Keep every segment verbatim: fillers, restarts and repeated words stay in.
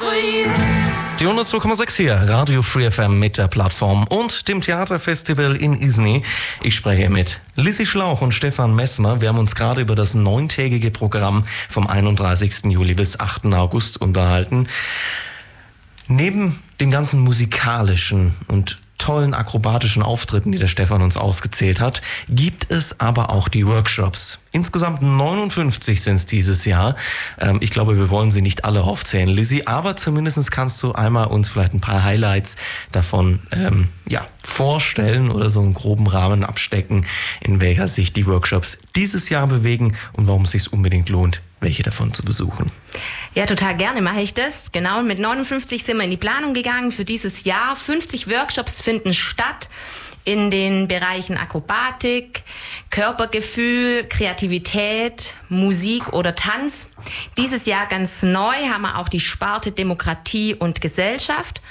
Die hundertzwei Komma sechs hier, Radio Free F M mit der Plattform und dem Theaterfestival in Isny. Ich spreche mit Lissy Schlauch und Stefan Messmer. Wir haben uns gerade über das neuntägige Programm vom einunddreißigsten Juli bis achten August unterhalten. Neben den ganzen musikalischen und tollen akrobatischen Auftritten, die der Stefan uns aufgezählt hat, gibt es aber auch die Workshops. Insgesamt neunundfünfzig sind es dieses Jahr. Ähm, ich glaube, wir wollen sie nicht alle aufzählen, Lissy, aber zumindest kannst du einmal uns vielleicht ein paar Highlights davon ähm, ja, vorstellen oder so einen groben Rahmen abstecken, in welcher sich die Workshops dieses Jahr bewegen und warum es sich unbedingt lohnt, welche davon zu besuchen. Ja, total gerne mache ich das. Genau, mit neunundfünfzig sind wir in die Planung gegangen für dieses Jahr. fünfzig Workshops finden statt in den Bereichen Akrobatik, Körpergefühl, Kreativität, Musik oder Tanz. Dieses Jahr ganz neu haben wir auch die Sparte Demokratie und Gesellschaft.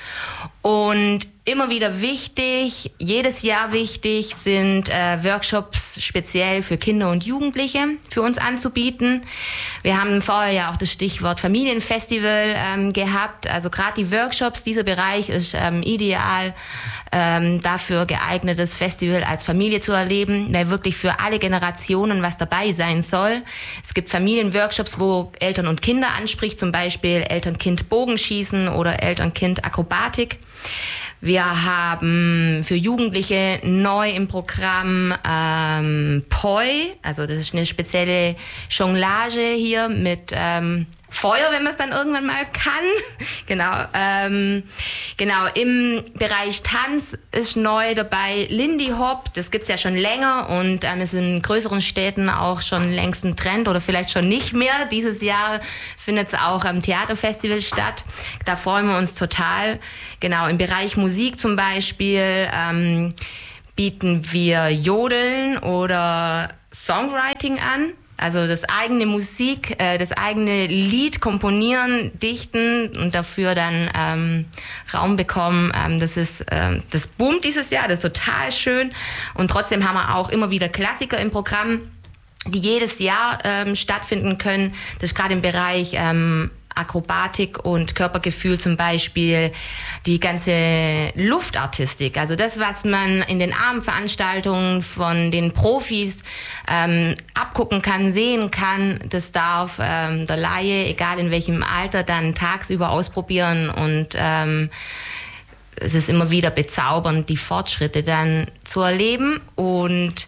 Und immer wieder wichtig, jedes Jahr wichtig, sind äh, Workshops speziell für Kinder und Jugendliche für uns anzubieten. Wir haben vorher ja auch das Stichwort Familienfestival ähm, gehabt. Also gerade die Workshops, dieser Bereich ist ähm, ideal ähm, dafür geeignet, das Festival als Familie zu erleben, weil wirklich für alle Generationen was dabei sein soll. Es gibt Familienworkshops, wo Eltern und Kinder anspricht, zum Beispiel Eltern-Kind-Bogenschießen oder Eltern-Kind-Akrobatik. Wir haben für Jugendliche neu im Programm ähm, Poi, also das ist eine spezielle Jonglage hier mit ähm, Feuer, wenn man es dann irgendwann mal kann. Genau, ähm, genau. Im Bereich Tanz ist neu dabei Lindy Hop. Das gibt's ja schon länger und ähm, ist in größeren Städten auch schon längst ein Trend oder vielleicht schon nicht mehr. Dieses Jahr findet es auch am Theaterfestival statt. Da freuen wir uns total. Genau, im Bereich Musik zum Beispiel ähm, bieten wir Jodeln oder Songwriting an. Also das eigene Musik, äh, das eigene Lied komponieren, dichten und dafür dann ähm, Raum bekommen. Ähm, das ist, ähm, das boomt dieses Jahr, das ist total schön. Und trotzdem haben wir auch immer wieder Klassiker im Programm, die jedes Jahr ähm, stattfinden können. Das ist gerade im Bereich ähm, Akrobatik und Körpergefühl zum Beispiel die ganze Luftartistik, also das, was man in den Abendveranstaltungen von den Profis ähm, abgucken kann, sehen kann, das darf ähm, der Laie, egal in welchem Alter, dann tagsüber ausprobieren und ähm, es ist immer wieder bezaubernd, die Fortschritte dann zu erleben und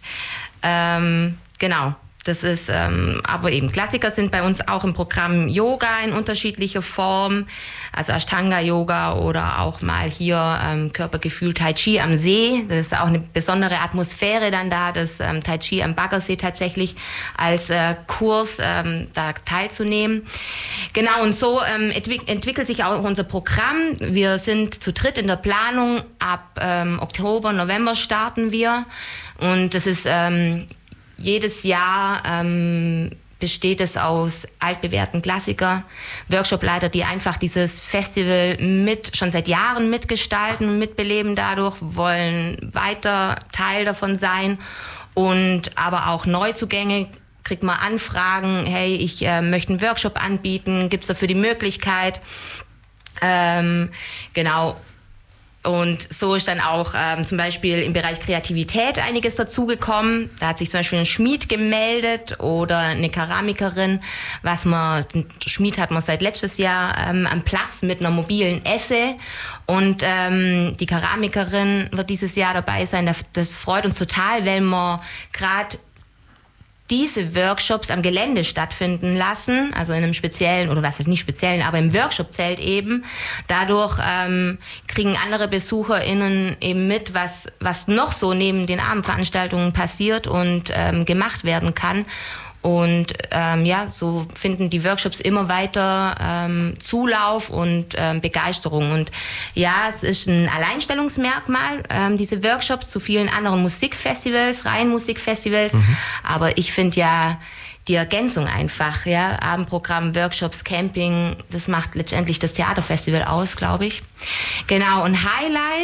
ähm, genau. Das ist, ähm, aber eben Klassiker sind bei uns auch im Programm Yoga in unterschiedlicher Form, also Ashtanga-Yoga oder auch mal hier ähm, Körpergefühl Tai Chi am See. Das ist auch eine besondere Atmosphäre dann da, das ähm, Tai Chi am Baggersee tatsächlich als äh, Kurs ähm, da teilzunehmen. Genau, und so ähm, entwick- entwickelt sich auch unser Programm. Wir sind zu dritt in der Planung. Ab ähm, Oktober, November starten wir und das ist ähm, jedes Jahr ähm, besteht es aus altbewährten Klassiker, Workshopleiter, die einfach dieses Festival mit schon seit Jahren mitgestalten und mitbeleben dadurch, wollen weiter Teil davon sein und aber auch Neuzugänge. Kriegt man Anfragen, hey, ich äh, möchte einen Workshop anbieten, gibt es dafür die Möglichkeit? Ähm, genau. Und so ist dann auch ähm, zum Beispiel im Bereich Kreativität einiges dazugekommen. Da hat sich zum Beispiel ein Schmied gemeldet oder eine Keramikerin. Was man, den Schmied hat man seit letztes Jahr ähm, am Platz mit einer mobilen Esse. Und ähm, die Keramikerin wird dieses Jahr dabei sein. Das freut uns total, weil man gerade diese Workshops am Gelände stattfinden lassen, also in einem speziellen, oder was heißt nicht speziellen, aber im Workshop-Zelt eben. Dadurch ähm, kriegen andere BesucherInnen eben mit, was, was noch so neben den Abendveranstaltungen passiert und ähm, gemacht werden kann. Und ähm, ja, so finden die Workshops immer weiter ähm, Zulauf und ähm, Begeisterung. Und ja, es ist ein Alleinstellungsmerkmal, ähm, diese Workshops zu vielen anderen Musikfestivals, rein Musikfestivals. Mhm. Aber ich finde ja die Ergänzung einfach, ja, Abendprogramm, Workshops, Camping, das macht letztendlich das Theaterfestival aus, glaube ich. Genau, und Highlight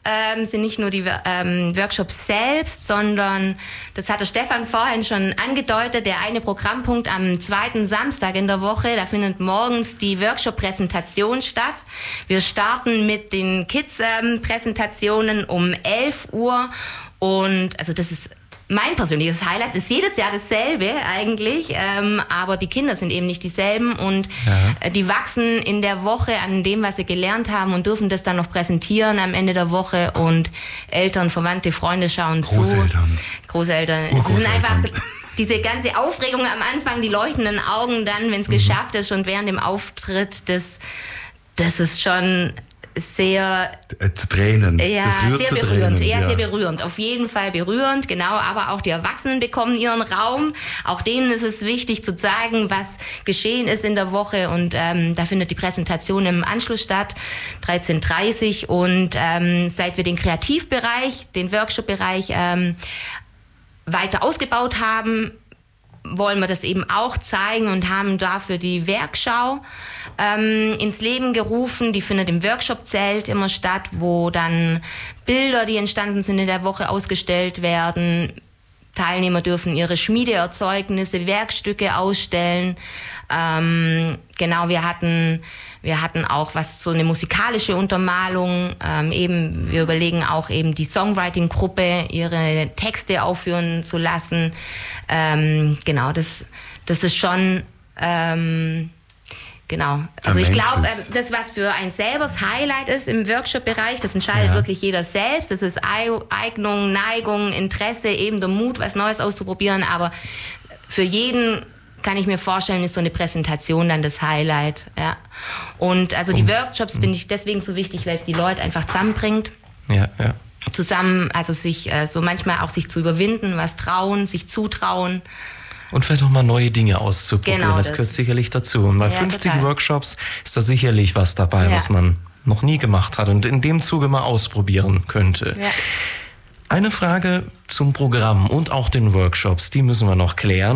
ähm, sind nicht nur die ähm, Workshops selbst, sondern, das hat der Stefan vorhin schon angedeutet, der eine Programmpunkt am zweiten Samstag in der Woche, da findet morgens die Workshop-Präsentation statt. Wir starten mit den Kids-Präsentationen ähm, um elf Uhr und also das ist mein persönliches Highlight, ist jedes Jahr dasselbe eigentlich, ähm, aber die Kinder sind eben nicht dieselben und ja. die wachsen in der Woche an dem, was sie gelernt haben und dürfen das dann noch präsentieren am Ende der Woche und Eltern, Verwandte, Freunde schauen Großeltern. zu. Großeltern. Es sind einfach diese ganze Aufregung am Anfang, die leuchtenden Augen dann, wenn es mhm. geschafft ist und während dem Auftritt, das, das ist schon sehr zu Tränen. Ja, das rührt sehr zu berührend. Tränen, ja, ja, sehr berührend. Auf jeden Fall berührend, genau. Aber auch die Erwachsenen bekommen ihren Raum. Auch denen ist es wichtig zu zeigen, was geschehen ist in der Woche. Und ähm, da findet die Präsentation im Anschluss statt, dreizehn Uhr dreißig. Und ähm, seit wir den Kreativbereich, den Workshop-Bereich ähm, weiter ausgebaut haben, wollen wir das eben auch zeigen und haben dafür die Werkschau ähm, ins Leben gerufen. Die findet im Workshop-Zelt immer statt, wo dann Bilder, die entstanden sind in der Woche, ausgestellt werden. Teilnehmer dürfen ihre Schmiedeerzeugnisse, Werkstücke ausstellen. Ähm, genau, wir hatten, wir hatten auch was so eine musikalische Untermalung. Ähm, eben, wir überlegen auch eben die Songwriting-Gruppe ihre Texte aufführen zu lassen. Ähm, genau, das, das ist schon ähm, genau. Also ich glaube, äh, das, was für ein selber das Highlight ist im Workshop-Bereich, das entscheidet ja. wirklich jeder selbst. Das ist Eignung, Neigung, Interesse, eben der Mut, was Neues auszuprobieren. Aber für jeden, kann ich mir vorstellen, ist so eine Präsentation dann das Highlight. Ja. Und also die Workshops finde ich deswegen so wichtig, weil es die Leute einfach zusammenbringt. Ja, ja. Zusammen, also sich äh, so manchmal auch sich zu überwinden, was trauen, sich zutrauen. Und vielleicht auch mal neue Dinge auszuprobieren, genau, das, das gehört sicherlich dazu. Und bei ja, fünfzig total. Workshops ist da sicherlich was dabei, ja. was man noch nie gemacht hat und in dem Zuge mal ausprobieren könnte. Ja. Eine Frage zum Programm und auch den Workshops, die müssen wir noch klären.